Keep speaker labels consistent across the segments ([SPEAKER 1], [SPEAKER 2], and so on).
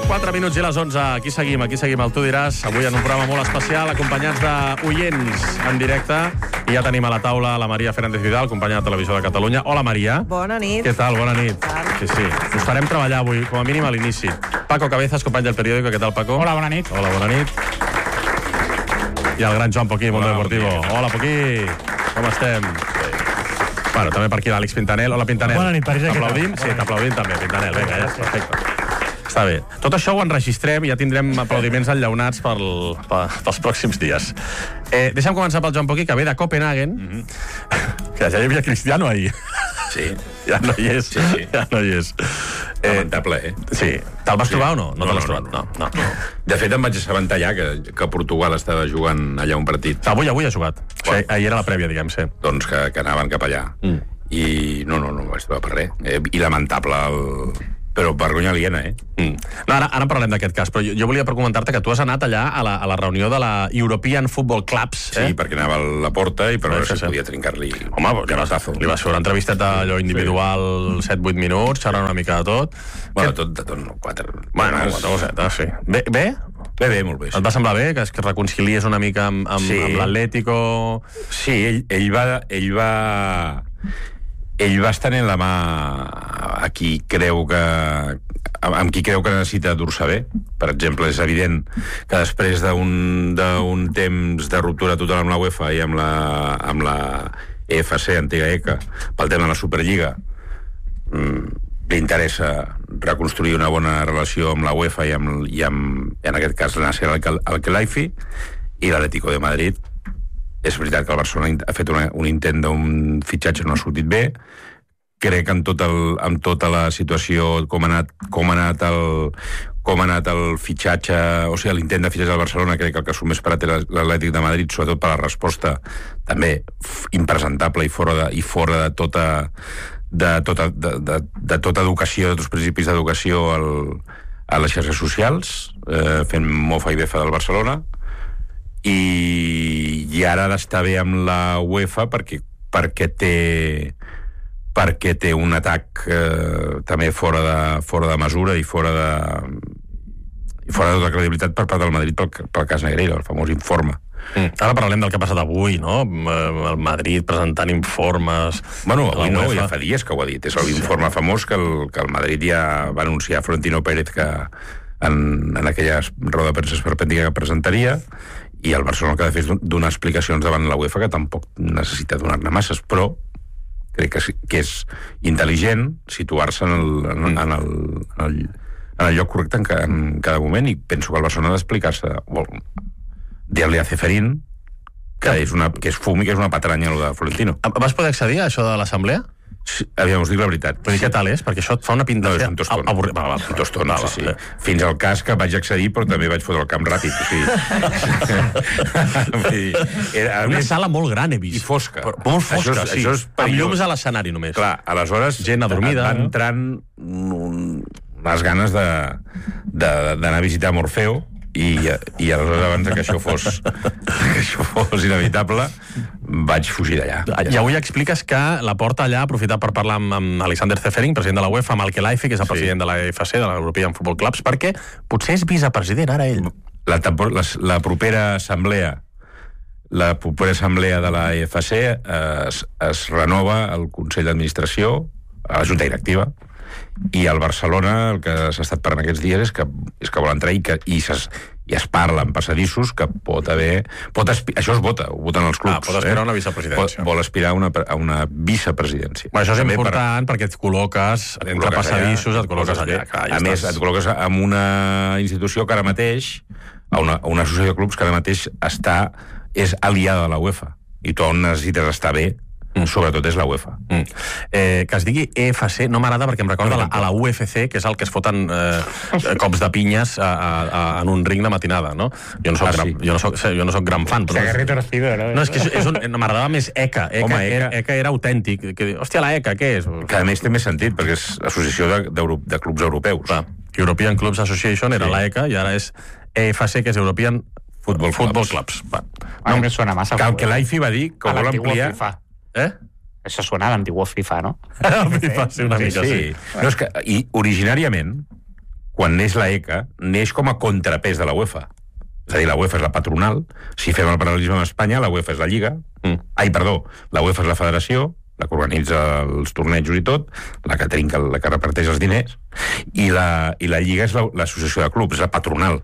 [SPEAKER 1] 4 minuts i les 11. Aquí seguim, el Tu diràs. Avui en un programa molt especial, acompanyats d'oients en directe. I ja tenim a la taula la Maria Fernández Vidal, companya de Televisió de Catalunya. Hola, Maria.
[SPEAKER 2] Bona nit.
[SPEAKER 1] Què tal? Bona nit. Sí. Us farem treballar avui, com a mínim a l'inici. Paco Cabezas, company del periòdico. Què tal, Paco?
[SPEAKER 3] Hola, bona nit.
[SPEAKER 1] Hola, bona nit. I el gran Joan Poquí, Mundo Deportivo. Hola, Poquí. Com estem? Bueno, també per aquí l'Àlex Pintanel. Hola, Pintanel.
[SPEAKER 3] Bona nit, París.
[SPEAKER 1] T'aplaudim? Sí, t'aplaudim també, Pintanel. Vinga, ja, perfecte. Està bé. Tot això ho enregistrem i ja tindrem aplaudiments enllaunats pels pròxims dies. Deixa'm començar pel Joan Poquí, que ve de Copenhagen. Que ja hi havia Cristiano ahir.
[SPEAKER 4] Sí.
[SPEAKER 1] Ja no hi és.
[SPEAKER 4] Sí.
[SPEAKER 1] Ja no hi és.
[SPEAKER 4] Lamentable,
[SPEAKER 1] Sí. Te'l vas trobar o no? No te l'has trobat? No.
[SPEAKER 4] De fet, em vaig assabentar ja que Portugal estava jugant allà un partit.
[SPEAKER 1] Avui ha jugat. O sigui, ahir era la prèvia, diguem-se.
[SPEAKER 4] Doncs que anaven cap allà. I no vaig trobar per res. I lamentable però vergonya aliena,
[SPEAKER 1] No, ara parlem d'aquest cas, però jo volia comentar-te que tu has anat allà a la reunió de la European Football Clubs.
[SPEAKER 4] Sí, perquè anava a la porta i per veure si podia trincar-li...
[SPEAKER 1] Home, li vas fer una entrevista allò individual, 7-8 minuts, xerrant una mica de tot.
[SPEAKER 4] Bueno, tot de tot, no, 4.
[SPEAKER 1] Bueno, 4 cosetes, sí. Bé?
[SPEAKER 4] Bé, molt bé.
[SPEAKER 1] Et va semblar bé que es reconciliés una mica amb l'Atlético?
[SPEAKER 4] Sí, ell va estenent la mà a qui creu que necessita dur-se bé. Per exemple, és evident que després d'un temps de ruptura total amb la UEFA i amb la EFC, antiga ECA, pel tema de la Superliga, li interessa reconstruir una bona relació amb la UEFA i en aquest cas la Nasser Al-Khelaifi i l'Atlético de Madrid. És veritat que el Barcelona ha fet un intent d'un fitxatge, no ha sortit bé. Crec que amb tota la situació, com ha anat el fitxatge, o sigui, l'intent de fitxatge del Barcelona, crec que el que surt més parat era l'Atlètic de Madrid, sobretot per la resposta també impresentable i fora de tota educació, de tots els principis d'educació a les xarxes socials, fent mofa i befa del Barcelona. I ara ha d'estar bé amb la UEFA perquè té un atac també fora de mesura i fora de tota credibilitat per part del Madrid pel cas Negreira, el famós informe.
[SPEAKER 1] Ara parlem del que ha passat avui, no? El Madrid presentant informes...
[SPEAKER 4] Bueno, avui no, ja fa dies que ho ha dit. És l'informe famós que el Madrid ja va anunciar a Florentino Pérez que en aquella roda de premsa esperpèntica que presentaria, i el Barcelona que ha de fer donar explicacions davant la UEFA, que tampoc necessita donar-ne masses, però crec que és intel·ligent situar-se en el lloc correcte en cada moment, i penso que el Barcelona ha d'explicar-se, dir-li a Ceferín que és fum i que és una patranya el de Florentino.
[SPEAKER 1] Vas poder accedir a això de l'assemblea?
[SPEAKER 4] Sí, us dic la veritat.
[SPEAKER 1] Però què tal és? Perquè això et fa una pinta...
[SPEAKER 4] No, és un tostón. Sí. Fins al cas que vaig accedir, però també vaig fotre el camp ràpid.
[SPEAKER 1] Era una sala molt gran, he vist.
[SPEAKER 4] I fosca.
[SPEAKER 1] Molt fosca, sí.
[SPEAKER 4] Amb
[SPEAKER 1] llums a l'escenari, només.
[SPEAKER 4] Clar, aleshores...
[SPEAKER 1] Gent adormida.
[SPEAKER 4] Va entrant unes ganes d'anar a visitar Morfeo, i aleshores, abans que això fos inevitable, vaig fugir d'allà.
[SPEAKER 1] I avui expliques que la porta allà ha aprofitat per parlar amb Alexander Ceferín, president de la UEFA, amb Al-Khelaifi, que és el president de la EFC, de l'European Football Clubs, perquè potser és vicepresident ara ell.
[SPEAKER 4] La propera assemblea de la EFC es renova el Consell d'Administració, a la Junta Directiva, i al Barcelona el que s'ha estat parlant aquests dies és que vol entrar i es parla en passadissos que això es vota, ho voten els clubs.
[SPEAKER 1] Pot aspirar a una vicepresidència.
[SPEAKER 4] Vol aspirar a una vicepresidència.
[SPEAKER 1] Això és important perquè et col·loques entre passadissos, et col·loques allà.
[SPEAKER 4] A més, et col·loques en una institució que ara mateix, una associació de clubs que ara mateix és aliada de la UEFA, i tu on necessites estar bé, sobretot és la UEFA.
[SPEAKER 1] Que es digui EFC no m'agrada perquè em recorda a la UFC, que és el que es foten cops de pinyes en un ring de matinada, no? Jo no soc gran fan, però... No, és que m'agradava més ECA. ECA era autèntic. Hòstia, la ECA, què és?
[SPEAKER 4] Que a més té més sentit, perquè és Associació de Clubs Europeus.
[SPEAKER 1] European Clubs Association era la ECA i ara és EFC, que és European Football Clubs.
[SPEAKER 3] A mi me suena más
[SPEAKER 4] que Al-Khelaifi va dir que vol ampliar...
[SPEAKER 3] Eso suena al antiguo FIFA, ¿no?
[SPEAKER 1] FIFA, sí, una mica, sí.
[SPEAKER 4] No, és que, i originàriament, quan neix la ECA, neix com a contrapès de la UEFA. És a dir, la UEFA és la patronal, si fem el paral·lelisme amb Espanya, la UEFA és la Lliga, la UEFA és la federació, la que organitza els tornejos i tot, la que trinca, la que reparteix els diners, i la Lliga és l'associació de clubs, és la patronal.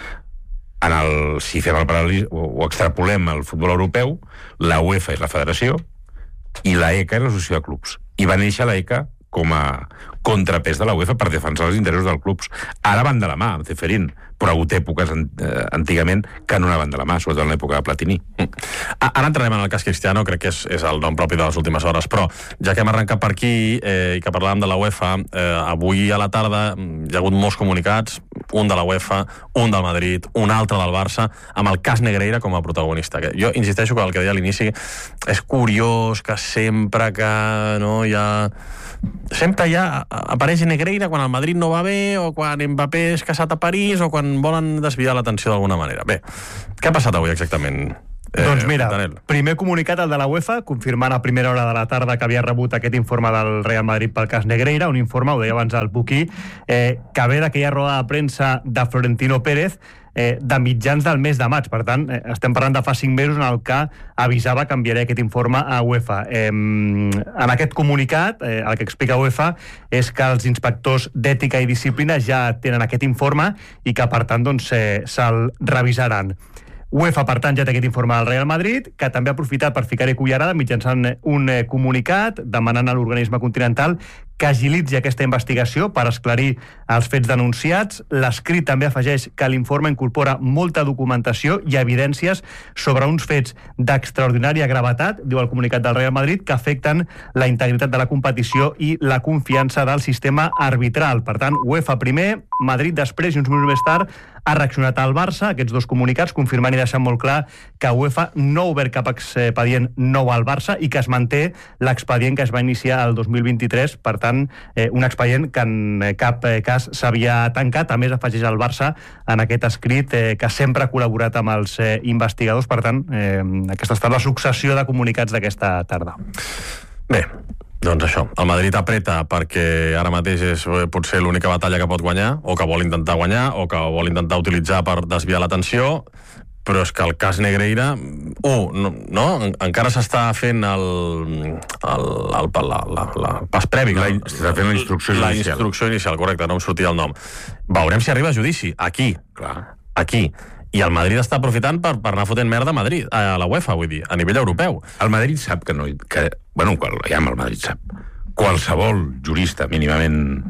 [SPEAKER 4] Si fem el paral·lelisme o extrapolem el futbol europeu, la UEFA és la federació i la ECA és l'associació de clubs. I va néixer la ECA com a contrapès de la UEFA per defensar els interessos dels clubs. Ara van de la mà, amb Ceferín, però ha hagut èpoques antigament que no anaven de la mà, sobretot en l'època de Platini.
[SPEAKER 1] Ara entrarem en el cas Cristiano, crec que és el nom propi de les últimes hores, però ja que hem arrencat per aquí i que parlàvem de la UEFA, avui a la tarda hi ha hagut molts comunicats, un de la UEFA, un del Madrid, un altre del Barça, amb el cas Negreira com a protagonista. Jo insisteixo que el que deia a l'inici és curiós que sempre que hi ha... Sempre ja apareix Negreira quan el Madrid no va bé, o quan Mbappé és casat a París, o quan volen desviar l'atenció d'alguna manera. Bé, què ha passat avui exactament?
[SPEAKER 2] Doncs mira, primer comunicat el de la UEFA, confirmant a primera hora de la tarda que havia rebut aquest informe del Real Madrid pel cas Negreira, un informe, ho deia abans el Puquí, que ve d'aquella roda de premsa de Florentino Pérez, de mitjans del mes de maig. Per tant, estem parlant de fa 5 mesos en el que avisava que enviaria aquest informe a UEFA. En aquest comunicat, el que explica UEFA és que els inspectors d'ètica i disciplina ja tenen aquest informe i que, per tant, doncs, se'l revisaran. UEFA, per tant, ja té aquest informe del Real Madrid, que també ha aprofitat per ficar-hi cullerada mitjançant un comunicat demanant a l'organisme continental que agilitzi aquesta investigació per esclarir els fets denunciats. L'escrit també afegeix que l'informe incorpora molta documentació i evidències sobre uns fets d'extraordinària gravetat, diu el comunicat del Real Madrid, que afecten la integritat de la competició i la confiança del sistema arbitral. Per tant, UEFA primer, Madrid després, i uns minuts més tard ha reaccionat al Barça, aquests dos comunicats, confirmant i deixant molt clar que UEFA no ha obert cap expedient nou al Barça i que es manté l'expedient que es va iniciar el 2023, per tant, un expedient que en cap cas s'havia tancat. A més, afegeix el Barça en aquest escrit que sempre ha col·laborat amb els investigadors. Per tant, aquesta ha estat la successió de comunicats d'aquesta tarda.
[SPEAKER 1] Bé, doncs això, el Madrid apreta perquè ara mateix és potser l'única batalla que pot guanyar, o que vol intentar guanyar, o que vol intentar utilitzar per desviar l'atenció, però és que el cas Negreira encara s'està fent el pas previ,
[SPEAKER 4] s'està fent la instrucció inicial.
[SPEAKER 1] La instrucció inicial, correcte, no em sortia el nom. Veurem si arriba a judici, aquí. I el Madrid està aprofitant per anar fotent merda a Madrid, a la UEFA, vull dir, a nivell europeu.
[SPEAKER 4] El Madrid sap que el Madrid sap. Qualsevol jurista mínimament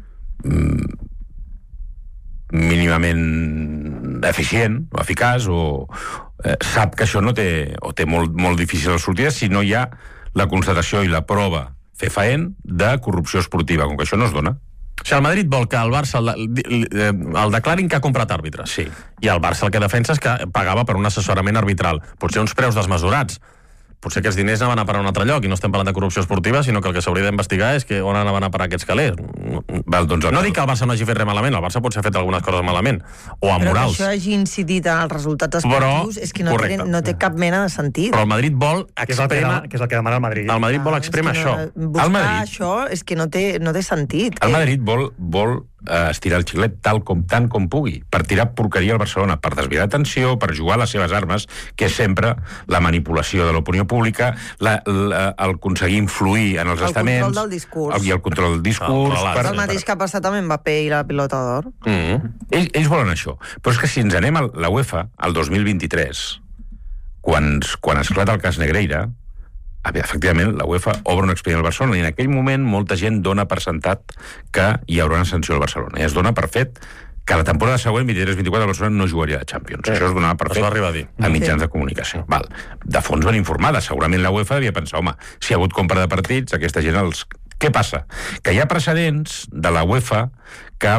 [SPEAKER 4] eficient o eficaç sap que això no té, o té molt difícil la sortida si no hi ha la constatació i la prova fefaent de corrupció esportiva, com que això no es dona.
[SPEAKER 1] O sigui, el Madrid vol que el Barça el declarin que ha comprat àrbitres.
[SPEAKER 4] Sí.
[SPEAKER 1] I el Barça el que defensa és que pagava per un assessorament arbitral. Potser uns preus desmesurats. Potser aquests diners anaven a parar a un altre lloc, i no estem parlant de corrupció esportiva, sinó que el que s'hauria d'investigar és que on anaven a parar aquests calés. No dic que el Barça no hagi fet res malament, el Barça potser ha fet algunes coses malament, o a morals.
[SPEAKER 5] Però que això hagi incidit en els resultats esportius és que no té cap mena de sentit.
[SPEAKER 1] Però el Madrid vol exprema...
[SPEAKER 2] Que és el que demana el Madrid.
[SPEAKER 1] El Madrid vol exprema això.
[SPEAKER 5] Buscar això és que no té sentit.
[SPEAKER 4] El Madrid vol estirar el xiclet tant com pugui, per tirar porqueria al Barcelona, per desviar l'atenció, per jugar a les seves armes, que és sempre la manipulació de l'opinió pública, el aconseguir influir en els estaments...
[SPEAKER 5] El control del discurs.
[SPEAKER 4] I el control del discurs...
[SPEAKER 5] El mateix que ha passat amb Mbappé i la pilota d'or.
[SPEAKER 4] Ells volen això. Però és que si ens anem a la UEFA, al 2023, quan esclata el cas Negreira, efectivament, la UEFA obre un expedient al Barcelona i en aquell moment molta gent dona per sentat que hi haurà una sanció al Barcelona. I es dona per fet que la temporada següent, 23-24, el Barcelona no jugaria a Champions. Això es donava per fet a mitjans de comunicació. De fons van informada. Segurament la UEFA devia pensar, home, si hi ha hagut compra de partits, aquesta gent els... Què passa? Que hi ha precedents de la UEFA que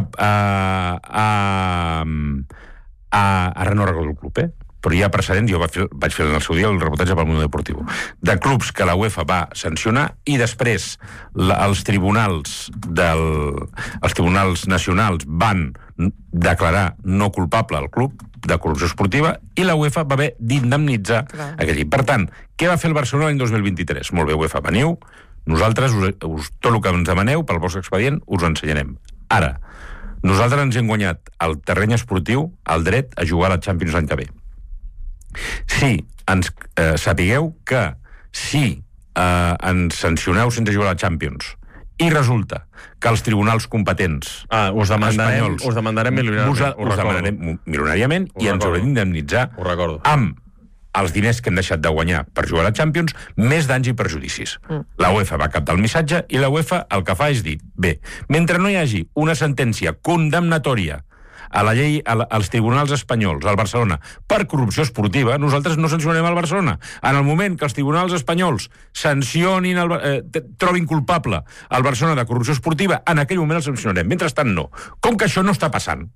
[SPEAKER 4] ara no recordo el club, però hi ha precedents, jo vaig fer en el seu dia el reportatge pel Mundo Deportivo, de clubs que la UEFA va sancionar i després els tribunals nacionals van declarar no culpable al club de corrupció esportiva i la UEFA va haver d'indemnitzar aquell equip. Per tant, què va fer el Barcelona l'any 2023? Molt bé, UEFA, veniu, nosaltres tot el que ens demaneu pel vostre expedient us ho ensenyarem. Ara, Nosaltres ens hem guanyat al terreny esportiu el dret a jugar a la Champions l'any que ve. Si ens sapigueu que si ens sancioneu sense jugar a la Champions i resulta que els tribunals competents
[SPEAKER 1] us demandarem
[SPEAKER 4] milionàriament i ens haurem d'indemnitzar amb els diners que hem deixat de guanyar per jugar a la Champions, més danys i perjudicis. La UEFA va captar el missatge i la UEFA el que fa és dir, bé, mentre no hi hagi una sentència condemnatòria a la llei, als tribunals espanyols, al Barcelona, per corrupció esportiva, nosaltres no sancionarem al Barcelona. En el moment que els tribunals espanyols sancionin, trobin culpable al Barcelona de corrupció esportiva, en aquell moment el sancionarem. Mentrestant, no. Com que això no està passant,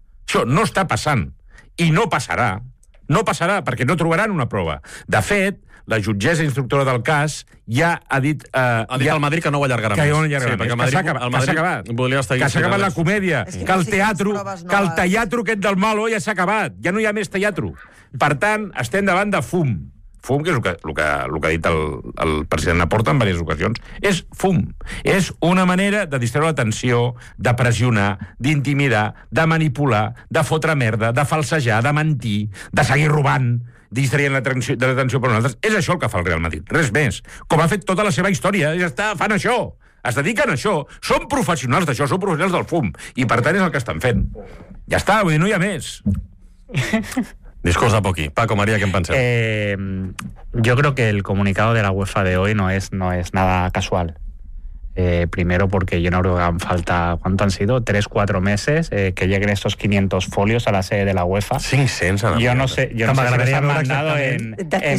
[SPEAKER 4] i no passarà, perquè no trobaran una prova. De fet, la jutgessa instructora del cas ja ha dit...
[SPEAKER 1] Ha dit al Madrid que no ho allargarà més.
[SPEAKER 4] Que s'ha acabat la comèdia, que el teatre aquest del malo ja s'ha acabat, ja no hi ha més teatre. Per tant, estem davant de fum. Fum, que és el que ha dit el president Laporta en diverses ocasions, és fum. És una manera de distreure l'atenció, de pressionar, d'intimidar, de manipular, de fotre merda, de falsejar, de mentir, de seguir robant, distraient l'atenció per nosaltres. És això el que fa el Real Madrid, res més. Com ha fet tota la seva història, ja està, fan això. Es dediquen a això. Són professionals d'això, són professionals del fum. I per tant és el que estan fent. Ja està, vull dir, no hi ha més.
[SPEAKER 1] Discurs de Poqui. Paco, María, ¿qué pensás?
[SPEAKER 3] Yo creo que el comunicado de la UEFA de hoy no es nada casual. Primero porque yo no creo que hagan falta, ¿cuánto han sido? 3-4 meses que lleguen estos 500 folios a la sede de la UEFA.
[SPEAKER 1] 500.
[SPEAKER 3] Yo no sé si los han mandado en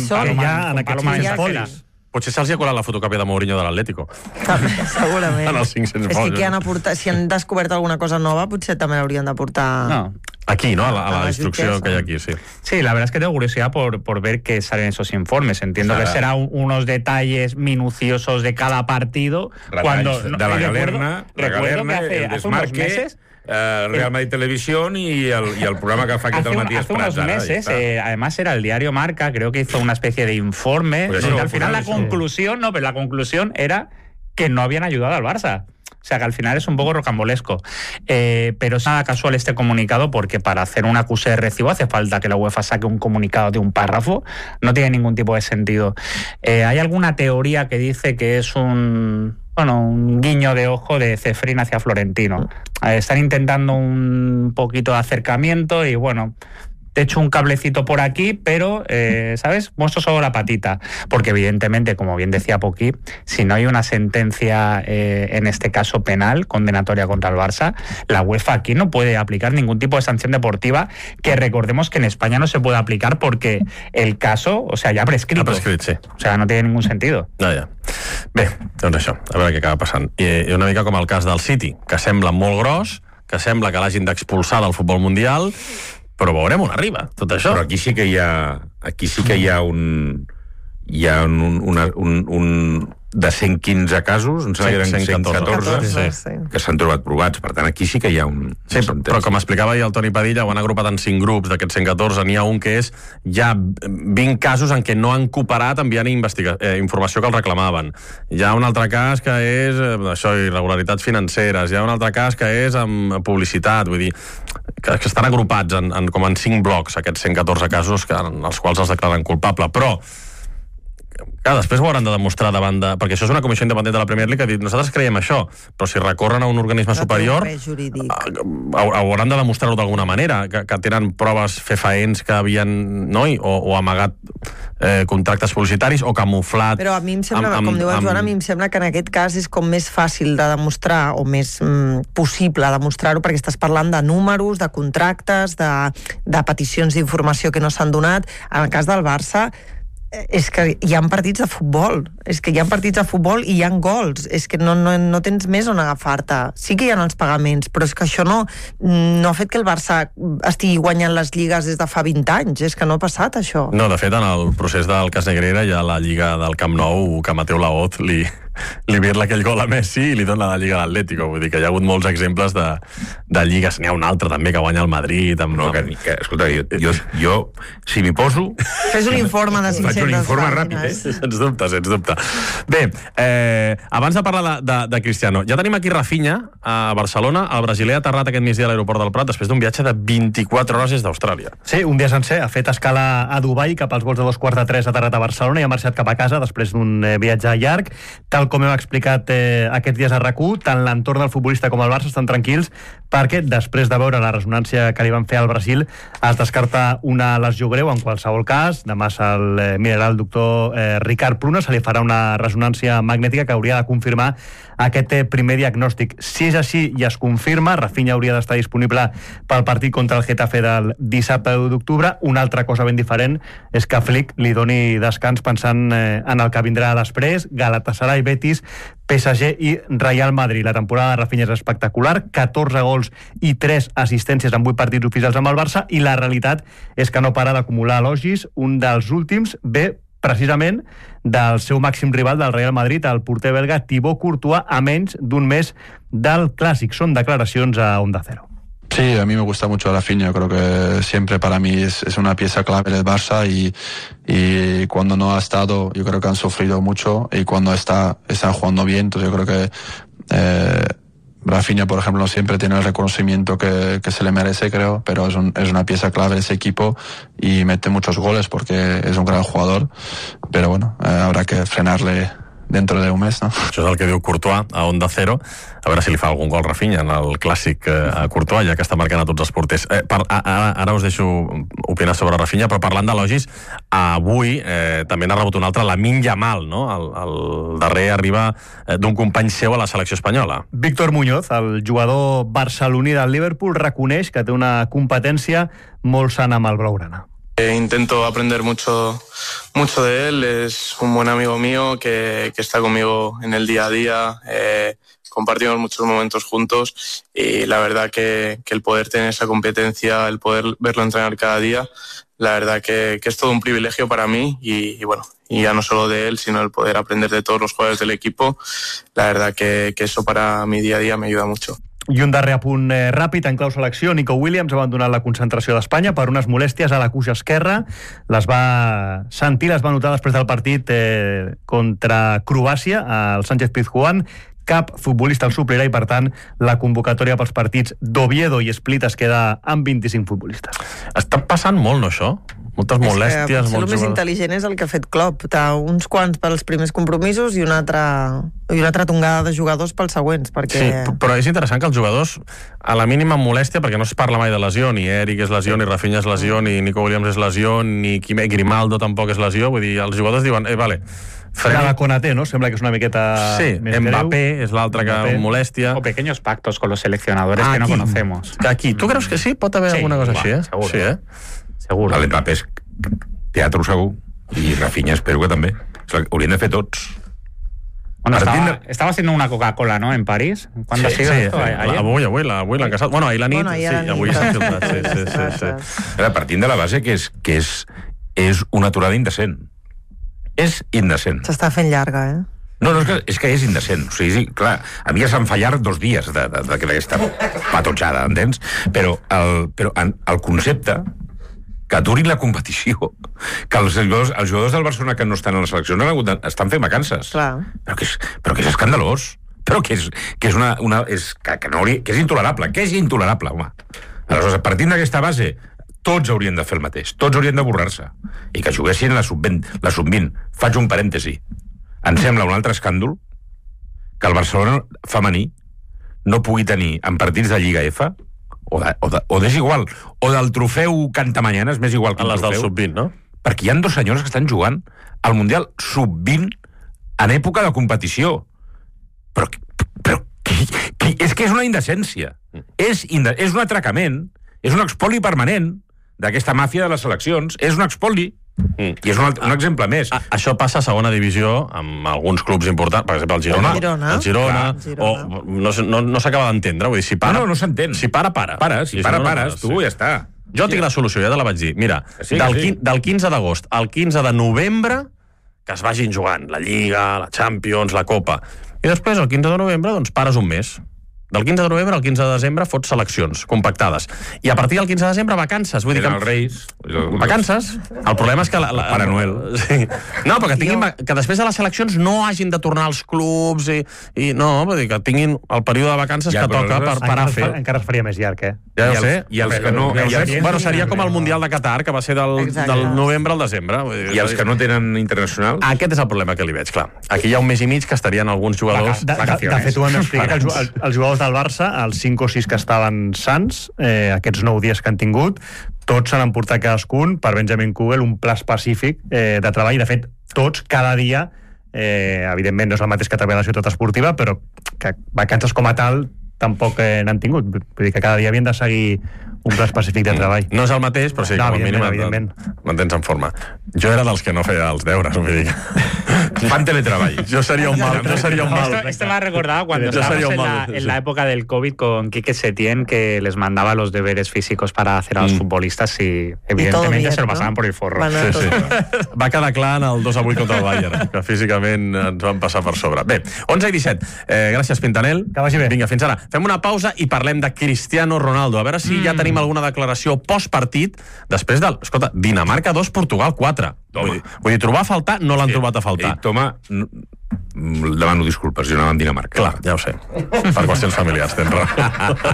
[SPEAKER 3] Paloma Mensajera.
[SPEAKER 1] Potser se'ls ha colat la fotocòpia de Mourinho de l'Atlético.
[SPEAKER 5] Segurament.
[SPEAKER 1] En els 500
[SPEAKER 5] és que han aportat, si han descobert alguna cosa nova, potser també l'haurien d'aportar...
[SPEAKER 3] No.
[SPEAKER 1] Aquí, ¿no? A la instrucción que hay aquí, sí.
[SPEAKER 3] Sí, la verdad es que tengo curiosidad por ver qué salen esos informes. Entiendo que serán unos detalles minuciosos de cada partido. Cuando
[SPEAKER 4] de la Galerna,
[SPEAKER 3] que hace unos meses...
[SPEAKER 4] Real Madrid Televisión y el programa que fa aquest al Matías Prats.
[SPEAKER 3] Hace unos meses, además era el diario Marca, creo que hizo una especie de informe, pues donde al final la conclusión era que no habían ayudado al Barça. O sea, que al final es un poco rocambolesco. Pero es nada casual este comunicado, porque para hacer un acuse de recibo hace falta que la UEFA saque un comunicado de un párrafo. No tiene ningún tipo de sentido. Hay alguna teoría que dice que es un guiño de ojo de Cefrín hacia Florentino. Están intentando un poquito de acercamiento y bueno... te echo un cablecito por aquí, pero, ¿sabes? Muestro solo la patita. Porque evidentemente, como bien decía Poqui, si no hay una sentencia, en este caso penal, condenatoria contra el Barça, la UEFA aquí no puede aplicar ningún tipo de sanción deportiva, que recordemos que en España no se puede aplicar porque el caso, o sea, ya ha prescrito.
[SPEAKER 1] Ha prescrit, sí.
[SPEAKER 3] O sea, no tiene ningún sentido.
[SPEAKER 1] Ja. Bé, doncs això, a veure què acaba passant. I una mica com el cas del City, que sembla molt gros, que sembla que l'hagin d'expulsar del futbol mundial, però veurem on arriba tot això.
[SPEAKER 4] Però aquí sí que hi ha un de 115 casos, em sembla que eren 114 que s'han trobat provats. Per tant, aquí sí que hi ha un...
[SPEAKER 1] Sí, però com explicava ahir el Toni Padilla, ho han agrupat en 5 grups d'aquests 114, n'hi ha un que és ja 20 casos en què no han cooperat enviant informació que els reclamaven. Hi ha un altre cas que és això, irregularitats financeres, hi ha un altre cas que és amb publicitat, vull dir, que estan agrupats com en 5 blocs, aquests 114 casos en els quals els declaren culpable, però clar, després ho hauran de demostrar davant de... Perquè això és una comissió independent de la Premier League que ha dit, nosaltres creiem això, però si recorren a un organisme superior hauran de demostrar-ho d'alguna manera, que tenen proves fefaents que havien o amagat contractes publicitaris o camuflat...
[SPEAKER 5] Però a mi em sembla, com diu el Joan, a mi em sembla que en aquest cas és com més fàcil de demostrar o més possible demostrar-ho, perquè estàs parlant de números, de contractes, de peticions d'informació que no s'han donat. En el cas del Barça és que hi ha partits de futbol, i hi ha gols, és que no tens més on agafar-te. Sí que hi ha els pagaments, però és que això no ha fet que el Barça estigui guanyant les lligues des de fa 20 anys, és que no ha passat això.
[SPEAKER 1] No, de fet, en el procés del cas Negreira hi ha la lliga del Camp Nou que Mateu Laoz li li virla aquell gol a Messi i li dona la Lliga a l'Atlético. Vull dir que hi ha hagut molts exemples de lligues. N'hi ha un altre també que guanya el Madrid.
[SPEAKER 4] Escolta, jo si m'hi poso...
[SPEAKER 5] Fes un informe de 500
[SPEAKER 4] faig un informe ràpid,
[SPEAKER 1] Sens dubte. Bé, abans de parlar de Cristiano, ja tenim aquí Rafinha a Barcelona. El brasiler ha aterrat aquest migdia a l'aeroport del Prat després d'un viatge de 24 hores des d'Austràlia.
[SPEAKER 2] Sí, un dia sencer. Ha fet escala a Dubai cap als vols de 2:45, ha aterrat a Barcelona i ha marxat cap a casa després d'un viatge llarg. Tal com hem explicat aquests dies a RAC1, tant l'entorn del futbolista com el Barça estan tranquils perquè després de veure la ressonància que li van fer al Brasil es descarta una lesió greu en qualsevol cas. Demà se'l mirarà el doctor Ricard Pruna, se li farà una ressonància magnètica que hauria de confirmar aquest primer diagnòstic. Si és així i es confirma, Rafinha hauria d'estar disponible pel partit contra el Getafe del dissabte d'octubre. Una altra cosa ben diferent és que Flick li doni descans pensant en el que vindrà després: Galatasaray, Betis, PSG i Real Madrid. La temporada de Rafinha és espectacular, 14 gols i 3 assistències en 8 partits oficials amb el Barça, i la realitat és que no para d'acumular elogis. Un dels últims ve precisament del seu màxim rival del Real Madrid, el porter belga Thibaut Courtois, a menys d'un mes del Clàssic. Són declaracions a Onda Cero.
[SPEAKER 6] Sí, a mí me gusta mucho Rafinha, creo que siempre para mí es una pieza clave del Barça y cuando no ha estado yo creo que han sufrido mucho, y cuando están jugando bien. Entonces yo creo que Rafinha, por ejemplo, no siempre tiene el reconocimiento que se le merece, creo, pero es una pieza clave de ese equipo y mete muchos goles porque es un gran jugador, pero bueno, habrá que frenarle dentro de un mes, no?
[SPEAKER 1] Això és el que diu Courtois a Onda Cero. A veure si li fa algun gol Rafinha en el Clàssic a Courtois, ja que està marcant a tots els porters. Ara us deixo opinar sobre Rafinha, però parlant d'elogis, avui també n'ha rebut un altre, Lamine Yamal, no? El darrer arriba d'un company seu a la selecció espanyola.
[SPEAKER 2] Víctor Muñoz, el jugador barceloní del Liverpool, reconeix que té una competència molt sana amb el blaugrana.
[SPEAKER 7] Intento aprender mucho de él. Es un buen amigo mío que está conmigo en el día a día. Compartimos muchos momentos juntos y la verdad que el poder tener esa competencia, el poder verlo entrenar cada día, la verdad que es todo un privilegio para mí y bueno, y ya no solo de él, sino el poder aprender de todos los jugadores del equipo. La verdad que eso para mi día a día me ayuda mucho.
[SPEAKER 2] I un darrer apunt ràpid en clau selecció. Nico Williams ha abandonat la concentració d'Espanya per unes molèsties a la cuixa esquerra. Les va sentir, les va notar després del partit contra Croàcia al Sánchez Pizjuán. Cap futbolista el suplirà i, per tant, la convocatòria pels partits d'Oviedo i Split es queda amb 25 futbolistes.
[SPEAKER 1] Està passant molt, no, això? Moltes molèsties.
[SPEAKER 5] El més intel·ligent és el que ha fet Klopp. Uns quants pels primers compromisos i una altra tongada de jugadors pels següents. Perquè...
[SPEAKER 1] Sí, però és interessant que els jugadors, a la mínima molèstia, perquè no es parla mai de lesió, ni Eric és lesió, ni Rafinha és lesió, ni Nico Williams és lesió, ni Grimaldo tampoc és lesió, vull dir, els jugadors diuen, vale,
[SPEAKER 2] la Konaté, ¿no? Sembla que és una miqueta més
[SPEAKER 1] Mbappé és l'altre que molèstia.
[SPEAKER 3] O pequeños pactos con los seleccionadores que no conocemos.
[SPEAKER 1] Aquí. ¿Tú creus que sí? Pot haver alguna cosa així,
[SPEAKER 3] Seguro.
[SPEAKER 1] Sí,
[SPEAKER 3] Seguro.
[SPEAKER 4] Mbappé és teatre segur, i Rafinha espero que també. Haurien de fer tots.
[SPEAKER 3] Bueno, estaba haciendo una Coca-Cola, ¿no? En París. ¿Cuándo ha sido esto?
[SPEAKER 1] Avui l'han casat. Bueno, ahir la nit, avui s'ha filtrat. Sí.
[SPEAKER 4] Partint de la base que és una aturada indecent. És indecent.
[SPEAKER 5] S'està fent llarga,
[SPEAKER 4] No, és que és indecent. O sigui, clar, a mi ja s'han fallat 2 dies d'aquesta patotxada, entens? Però el concepte que aturin la competició, que els jugadors del Barcelona que no estan a la selecció estan fent vacances.
[SPEAKER 5] Clar.
[SPEAKER 4] Però que és escandalós. Però que és intolerable. Que és intolerable, home. Aleshores, partint d'aquesta base, tots haurien de fer el mateix. Tots haurien de borrar-se. I que juguessin la sub-20. Faig un parèntesi. Em sembla un altre escàndol que el Barcelona femení no pugui tenir en partits de Lliga F o és igual, o del trofeu Cantamanyanes, més igual que el trofeu.
[SPEAKER 1] A les del sub-20, no?
[SPEAKER 4] Perquè hi ha 2 senyores que estan jugant al Mundial sub-20 en època de competició. Però és que és una indecència. És un atracament, és un expoli permanent d'aquesta màfia de les seleccions, és un expoli. I és un exemple més.
[SPEAKER 1] Això passa a segona divisió amb alguns clubs importants, per exemple el Girona. No s'acaba d'entendre, vull dir, si para...
[SPEAKER 4] No s'entén.
[SPEAKER 1] Si para.
[SPEAKER 4] Si pares, tu ja està.
[SPEAKER 1] Jo tinc la solució, ja te la vaig dir. Mira, del 15 d'agost al 15 de novembre que es vagin jugant la Lliga, la Champions, la Copa. I després, el 15 de novembre, doncs pares un mes. Del 15 de novembre al 15 de desembre fots seleccions compactades. I a partir del 15 de desembre, vacances. Vull dir que...
[SPEAKER 4] els Reis.
[SPEAKER 1] Vacances. El problema és que...
[SPEAKER 4] Pare Noel.
[SPEAKER 1] Sí. No, però que després de les seleccions no hagin de tornar als clubs i no, vull dir que tinguin el període de vacances que toca per parar a fer.
[SPEAKER 2] Encara es faria més llarg,
[SPEAKER 1] Ja ho sé.
[SPEAKER 4] I els que no...
[SPEAKER 1] Bueno, seria com el Mundial de Qatar, que va ser del novembre al desembre.
[SPEAKER 4] I els que no tenen internacional?
[SPEAKER 1] Aquest és el problema que li veig, clar. Aquí hi ha un mes i mig que estarien alguns jugadors...
[SPEAKER 2] De fet, ho han explicat que els jugadors del Barça, els 5 o 6 que estaven sants, aquests 9 dies que han tingut, tots s'han emportat cadascun per Benjamin Kugel un pla específic de treball. De fet, tots, cada dia, evidentment no és el mateix que també la ciutat esportiva, però que vacances com a tal tampoc n'han tingut. Vull dir que cada dia havien de seguir un pla específic de treball.
[SPEAKER 1] No és el mateix, però sí, com a mínim mantens en forma. Jo era dels que no feia els deures, vull dir.
[SPEAKER 4] Fan teletreball.
[SPEAKER 1] Yo sería un mal.
[SPEAKER 3] Esto me ha recordado cuando estábamos en la época del COVID con Quique Setién, que les mandaba los deberes físicos para hacer a los futbolistas y evidentemente se lo pasaban por el forro.
[SPEAKER 1] Sí. Va quedar clar en el 2-8 contra el Bayern, que físicament ens van passar per sobre. Bé, 11 i 17. Gràcies, Pintanel.
[SPEAKER 2] Que vagi bé.
[SPEAKER 1] Vinga, fins ara. Fem una pausa i parlem de Cristiano Ronaldo. A veure si ja tenim alguna declaració postpartit després del... Escolta, Dinamarca 2, Portugal 4. Vull dir, trobar a faltar no l'han trobat a faltar.
[SPEAKER 4] Toma, demano disculpes, jo anava amb Dinamarca.
[SPEAKER 1] Clar, ja ho sé. Per qüestions familiars, tens raó.